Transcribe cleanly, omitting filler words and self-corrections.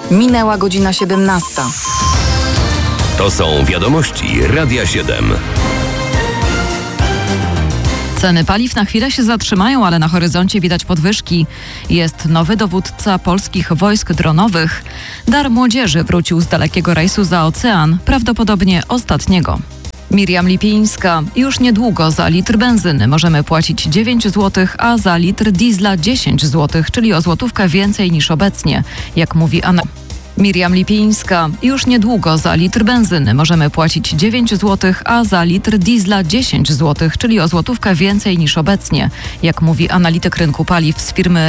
Minęła godzina 17. To są wiadomości Radia 7. Ceny paliw na chwilę się zatrzymają, ale na horyzoncie widać podwyżki. Jest nowy dowódca polskich wojsk dronowych. Dar młodzieży wrócił z dalekiego rejsu za ocean, prawdopodobnie ostatniego. Miriam Lipińska. Już niedługo za litr benzyny możemy płacić 9 zł, a za litr diesla 10 zł, czyli o złotówkę więcej niż obecnie, jak mówi Miriam Lipińska. Już niedługo za litr benzyny możemy płacić 9 zł, a za litr diesla 10 zł, czyli o złotówkę więcej niż obecnie, jak mówi analityk rynku paliw z firmy